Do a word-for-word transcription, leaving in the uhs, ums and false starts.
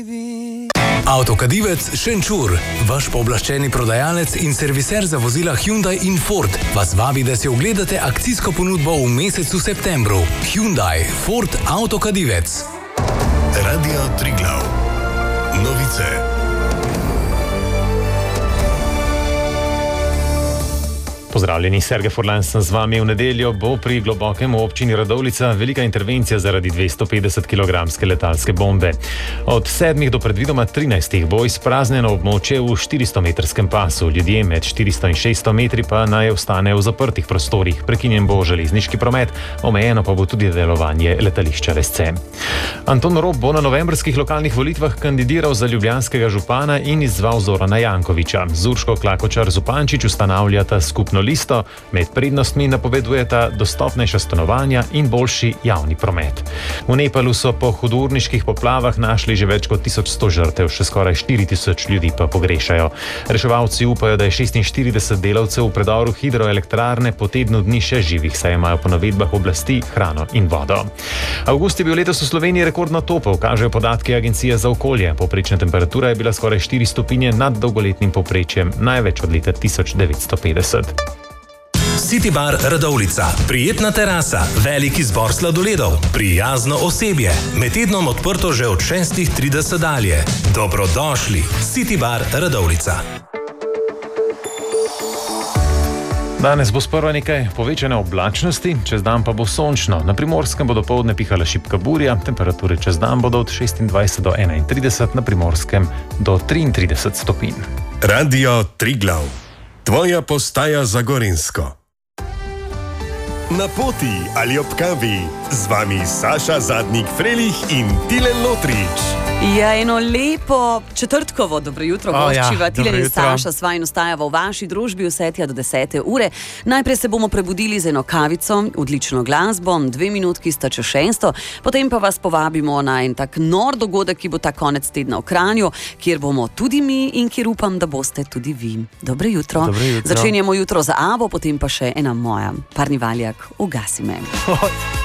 Avtokadivec Šenčur, vaš pooblaščeni prodajalec in serviser za vozila Hyundai in Ford, vas vabi, da si ogledate akcijsko ponudbo v mesecu septembru. Hyundai, Ford, Avtokadivec. Radio Triglav. Novice. Pozdravljeni, Sergej Furlan sem z vami. V nedeljo bo pri Globokem v občini Radovljica velika intervencija zaradi dvesto petdeset kilogramske letalske bombe. Od sedmih do predvidoma trinajstih bo izpraznjeno območje v štiristometrskem pasu. Ljudje med štiristo in šeststo metri pa naj ostanejo v zaprtih prostorih. Prekinjen bo železniški promet, omejeno pa bo tudi delovanje letališča Lesce. Anton Rop bo na novembrskih lokalnih volitvah kandidiral za ljubljanskega župana in izzval Zorana Jankovića. Z Urško Klakočar Zupančič ustanavljata skupno listo, med prednostmi napovedujeta dostopnejša stanovanja in boljši javni promet. V Nepalu so po hudourniških poplavah našli že več kot tisoč sto žrtev, še skoraj štiri tisoč ljudi pa pogrešajo. Reševalci upajo, da je šestinštirideset delavcev v predoru hidroelektrarne po tednu dni še živih, saj imajo po navedbah oblasti hrano in vodo. Avgust je bil letos v Sloveniji rekordno topel, kažejo podatki Agencije za okolje. Povprečna temperatura je bila skoraj štiri stopinje nad dolgoletnim povprečjem, največ od leta tisoč devetsto petdeset. City Bar Radovljica. Prijetna terasa, velik izbor sladoledov, prijazno osebje. Med tednom odprto že od šestih trideset dalje. Dobrodošli. City Bar Radovljica. Danes bo sprva nekaj povečane oblačnosti, čez dan pa bo sončno. Na Primorskem bo dopoldne pihala šibka burja, temperature čez dan bodo od šestindvajset do enaintrideset, na Primorskem do triintrideset stopinj. Radio Triglav. Tvoja postaja za Gorenjsko. Na poti ali ob kavi, z vami Saša Zadnik-Frelih in Tilen Lotrič. Ja, eno lepo četrtkovo dobro jutro, oh, goščiva. Ja, Tilen in Saša sva in ostajava v vaši družbi vse tja do desete ure. Najprej se bomo prebudili z eno kavico, odlično glasbo, dve minutki sta čez šesto, potem pa vas povabimo na en tak nor dogodek, ki bo ta konec tedna v Kranju, kjer bomo tudi mi in kjer upam, da boste tudi vi. Dobro jutro. Dobro jutro. Začenjamo jutro za Avo, potem pa še ena moja. Parni valjak, ugasi me.